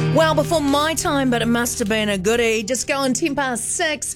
Well, before my time, but it must have been a goodie. Just going 6. It's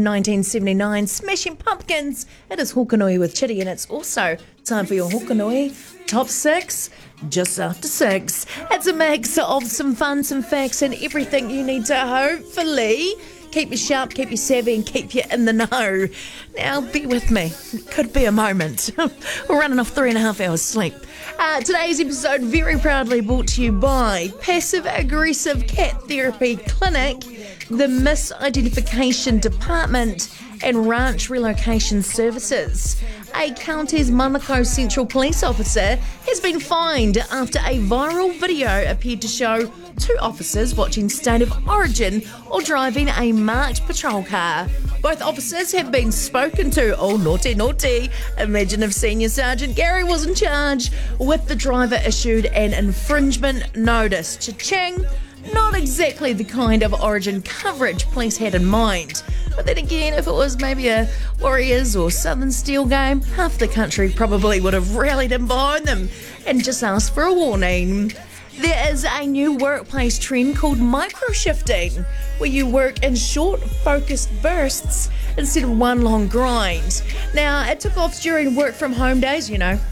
1979. Smashing Pumpkins. It is Hokanui with Chitty, and it's also time for your Hokanui Top 6. Just after 6. It's a mix of some fun, some facts, and everything you need to hopefully keep you sharp, keep you savvy, and keep you in the know. Now, be with me. It could be a moment. We're running off 3.5 hours sleep. Today's episode very proudly brought to you by Passive Aggressive Cat Therapy Clinic, the Misidentification Department, and Ranch Relocation Services. A Counties Manukau Central police officer has been fined after a viral video appeared to show 2 officers watching State of Origin while driving a marked patrol car. Both officers have been spoken to. Oh, naughty, naughty. Imagine if Senior Sergeant Gary was in charge, with the driver issued an infringement notice. Cha-ching! Not exactly the kind of Origin coverage police had in mind. But then again, if it was maybe a Warriors or Southern Steel game, half the country probably would have rallied in behind them and just asked for a warning. There is a new workplace trend called micro-shifting, where you work in short, focused bursts instead of one long grind. Now, it took off during work-from-home days,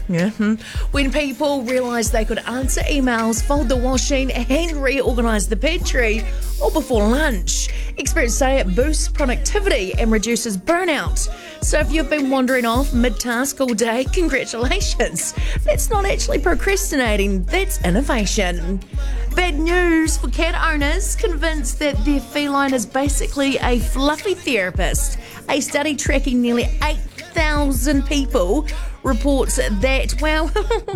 when people realised they could answer emails, fold the washing, and reorganise the pantry, all before lunch. Experts say it boosts productivity and reduces burnout. So if you've been wandering off mid-task all day, congratulations. That's not actually procrastinating, that's innovation. Bad news for cat owners convinced that their feline is basically a fluffy therapist. A study tracking nearly 8,000 people reports that, well,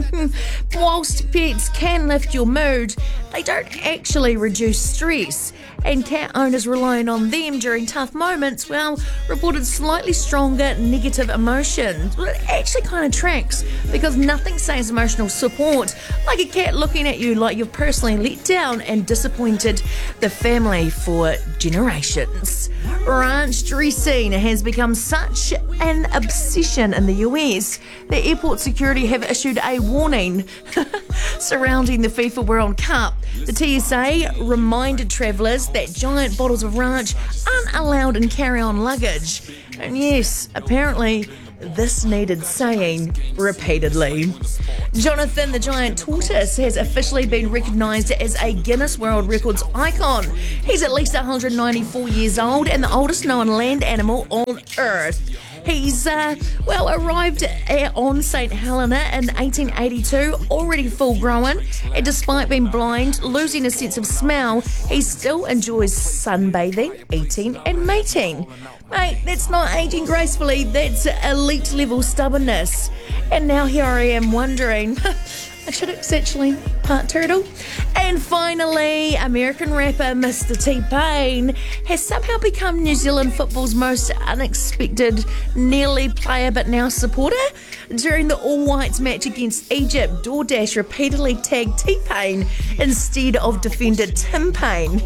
whilst pets can lift your mood, they don't actually reduce stress. And cat owners relying on them during tough moments, well, reported slightly stronger negative emotions. Well, it actually kind of tracks, because nothing says emotional support like a cat looking at you like you've personally let down and disappointed the family for generations. Ranch dressing has become such an obsession in the US that airport security have issued a warning surrounding the FIFA World Cup. The TSA reminded travellers that giant bottles of ranch aren't allowed in carry-on luggage. And yes, apparently this needed saying repeatedly. Jonathan the giant tortoise has officially been recognised as a Guinness World Records icon. He's at least 194 years old and the oldest known land animal on Earth. He's, arrived on St. Helena in 1882, already full-grown, and despite being blind, losing a sense of smell, he still enjoys sunbathing, eating, and mating. Mate, that's not aging gracefully, that's elite-level stubbornness. And now here I am wondering, I should it's actually part turtle. And finally, American rapper Mr. T-Pain has somehow become New Zealand football's most unexpected nearly player but now supporter. During the All Whites match against Egypt, DoorDash repeatedly tagged T-Pain instead of defender Tim Paine.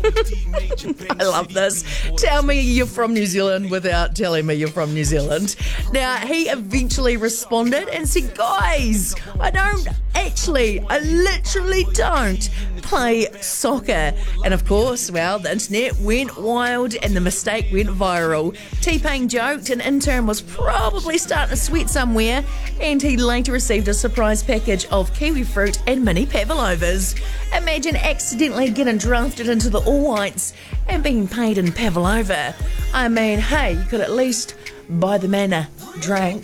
I love this. Tell me you're from New Zealand without telling me you're from New Zealand. Now, he eventually responded and said, guys, I literally don't play soccer. And of course, well, the internet went wild and the mistake went viral. T-Pain joked an intern was probably starting to sweat somewhere, and he later received a surprise package of kiwi fruit and mini pavlovas. Imagine accidentally getting drafted into the All Whites and being paid in pavlova. I mean, hey, you could at least buy the man a drink.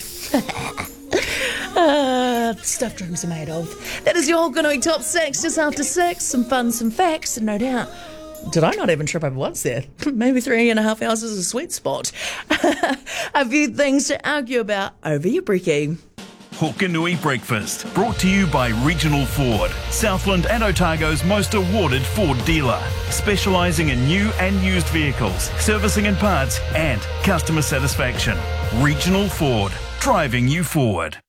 Stuff drinks are made of. That is your Hokanui Top 6, just after 6. Some fun, some facts, and no doubt, did I not even trip over once there? Maybe 3.5 hours is a sweet spot. A few things to argue about over your brekkie. Hokanui Breakfast, brought to you by Regional Ford, Southland and Otago's most awarded Ford dealer, specialising in new and used vehicles, servicing and parts, and customer satisfaction. Regional Ford, driving you forward.